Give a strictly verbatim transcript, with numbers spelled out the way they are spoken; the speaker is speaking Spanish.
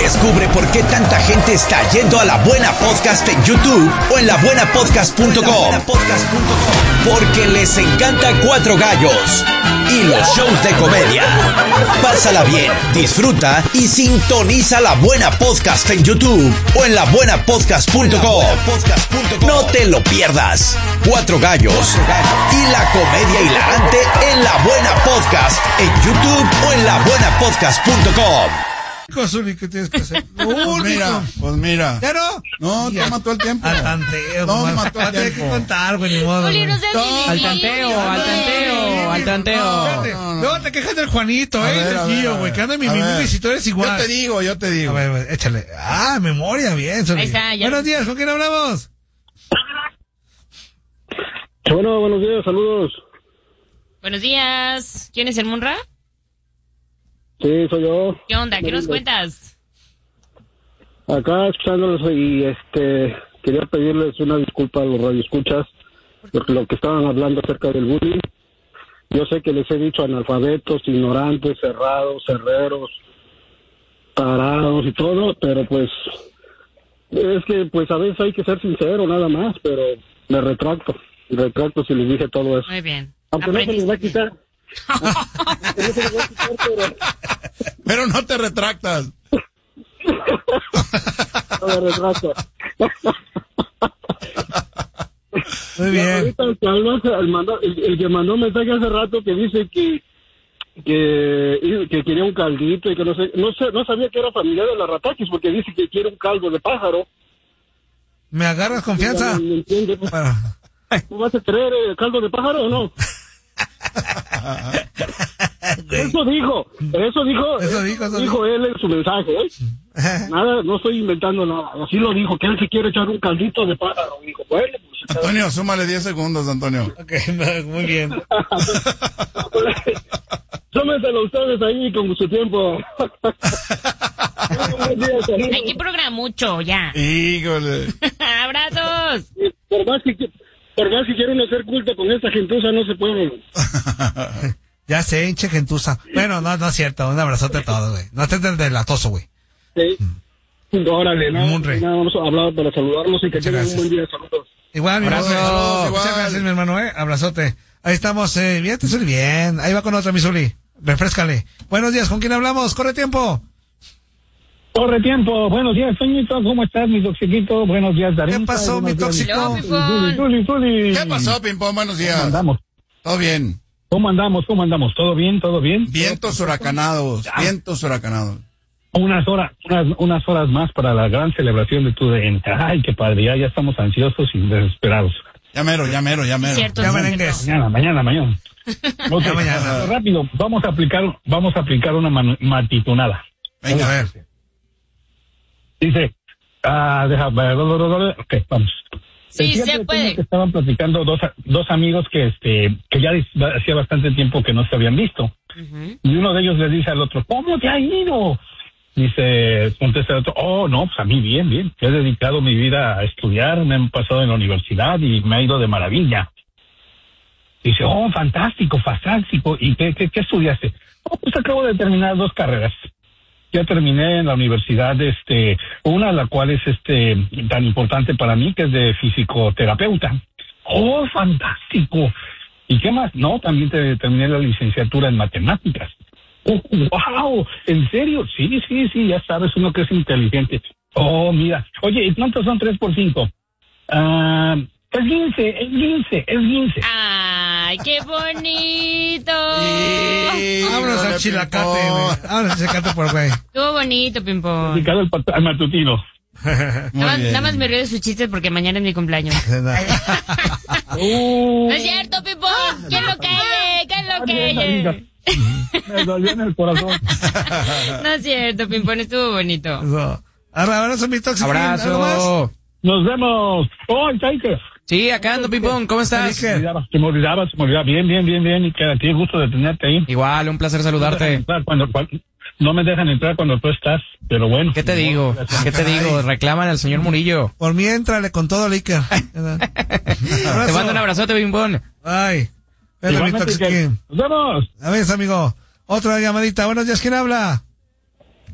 Descubre por qué tanta gente está yendo a La Buena Podcast en YouTube o en la buena podcast punto com. Porque les encanta Cuatro Gallos y los shows de comedia. Pásala bien, disfruta y sintoniza La Buena Podcast en YouTube o en la buena podcast punto com. No te lo pierdas. Cuatro Gallos y la comedia hilarante en La Buena Podcast en YouTube o en la buena podcast punto com. Zuli, ¿qué tienes que hacer? Lo Pues único. mira, pues mira. ¿Ya no? No, Ya. toma todo el tiempo. Al tanteo. Toma todo el Hay que tiempo. contar, güey, ni modo. Zuli, güey. no seas No, Al lili. tanteo, al tanteo, al tanteo. Espérate, No, no. luego te quejas del Juanito, A eh, ver, del a ver, Gio, a güey, ver. que anda en mi A mismo ver. y si tú eres igual. Yo te digo, yo te digo. A ver, a ver, échale. Ah, memoria, bien, Zuli. Ahí está, ya. Buenos días, ¿con quién hablamos? Bueno, buenos días, saludos. Buenos días. ¿Quién es el Munra? Sí, soy yo. ¿Qué onda? ¿Qué nos cuentas? Acá escuchándolos y este quería pedirles una disculpa a los radioescuchas por lo que estaban hablando acerca del bullying. Yo sé que les he dicho analfabetos, ignorantes, cerrados, cerreros, parados y todo, pero pues es que pues a veces hay que ser sincero nada más, pero me retracto, me retracto si les dije todo eso. Muy bien. Aunque no se les va a Aprendiste quitar. Aunque no se les va a quitar, pero... Pero no te retractas. No me retrato. Muy bien. Ahorita el que, además, el, mandó- el- el que mandó un mensaje hace rato que dice que que, que quería un caldito y que no sé, no sé, no sabía que era familiar de la Rataquis porque dice que quiere un caldo de pájaro. ¿Me agarras confianza? No, no entiende. Bueno. ¿Tú vas a querer eh, caldo de pájaro o no? Eso dijo, eso dijo, Eso dijo, eso dijo él en su mensaje, ¿eh? Nada, no estoy inventando nada. Así lo dijo, que él se quiere echar un caldito de pájaro. Dijo, bueno, pues... Antonio, súmale diez segundos, Antonio. Ok, muy bien. Tómenselo ustedes ahí con su tiempo. Hay que programar mucho, ya. Híjole. Abrazos. Por más que, por más que quieran hacer culto con esta gentuza, no se puede. Ya sé, hinche gentuza. Bueno, no, no es cierto. Un abrazote a todos, güey. No estés del delatoso, güey. Sí. Órale, ¿no? Munre. Nada, vamos a hablar para saludarlos y que Muchas tengan gracias. un buen día. Saludos. Igual, mi Abrazo. hermano. Saludos, Muchas igual. gracias, mi hermano, eh. Abrazote. Ahí estamos, eh. Bien, te Zuli, bien. Ahí va con otra, mi Zuli. Refréscale. Buenos días, ¿con quién hablamos? Corre tiempo. Corre tiempo. Buenos días, Toñito. ¿Cómo estás, mi toxiquito? Buenos días, Darinka. ¿Qué pasó, mi Buenos días, tóxico? Hello, people. Zuli, Zuli, Zuli. ¿Qué pasó, Pimpón? Buenos ¿Cómo días. andamos? Todo bien. ¿Cómo andamos? ¿Cómo andamos? ¿Todo bien? ¿Todo bien? Vientos huracanados. Vientos huracanados. Unas horas, unas, unas horas más para la gran celebración de tu renta. Ay, qué padre. Ya, ya estamos ansiosos y desesperados. Ya mero, ya mero, ya mero. Cierto, Ya sí, merengues. cierto. Mañana, mañana, mañana. Ok, Ya mañana. rápido. Vamos a aplicar, vamos a aplicar una man- matitunada. Venga, A ver. Dice, ah, deja, ok, vamos. Sí, Decía se que puede. que estaban platicando dos, dos amigos que este que ya hacía bastante tiempo que no se habían visto. Ujú. Y uno de ellos le dice al otro, ¿cómo te ha ido? Dice, contesta el otro, oh, no, pues a mí bien, bien. He dedicado mi vida a estudiar, me he pasado en la universidad y me ha ido de maravilla. Dice, oh, fantástico, fantástico. ¿Y qué, qué, qué estudiaste? Oh, pues acabo de terminar dos carreras. Ya terminé en la universidad, este, una la cual es este tan importante para mí, que es de fisicoterapeuta. Oh, fantástico. ¿Y qué más? No, también te, terminé la licenciatura en matemáticas. Oh, wow, ¿en serio? Sí, sí, sí, ya sabes, uno que es inteligente. Oh, mira. Oye, ¿y cuántos son tres por cinco? Ah, es quince, es quince, es quince. Ay, qué bonito. Vámonos al chilacate, güey. Vámonos al chilacate por güey. Estuvo bonito, Pimpón. Dedicado al, pat- al matutino. Muy Nada más, bien. nada más me río de sus chistes porque mañana es mi cumpleaños. Uh, No es cierto, Pimpón. ¿Quién lo cae? ¿Quién lo cae? me dolió en el corazón. No es cierto, Pimpón. Estuvo bonito. Eso. Ahora, abrazo, mi tóxico. ¿Algo más? Abrazo. Nos vemos. Oh, Taike. Sí, acá ando, Pimpón. ¿Cómo estás? Feliz. Se me olvidaba, se me olvidaba, se me olvidaba. Bien, bien, bien, bien. Y que qué gusto de tenerte ahí. Igual, un placer No me dejan saludarte. entrar Cuando, cuando- no me dejan entrar cuando tú estás, pero bueno. ¿Qué te digo? ¿Qué te digo? Reclaman al señor Murillo. Por mí, entrale con todo, Liker. Te mando un abrazote, Pimpón. Ay. Espera, mi Igualmente, tóxico. que- Nos vemos. A ver, amigo. Otra llamadita. Buenos días, ¿quién habla?